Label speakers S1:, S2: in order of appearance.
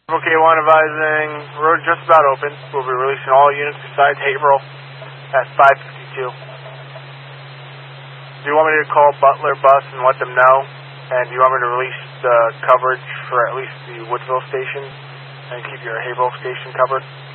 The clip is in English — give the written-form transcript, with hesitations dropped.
S1: Okay, one advising, road just about open. We'll be releasing all units besides Haverhill at 5:52. Do you want me to call Butler Bus and let them know? And do you want me to release the coverage for at least the Woodville station and keep your Haverhill station covered?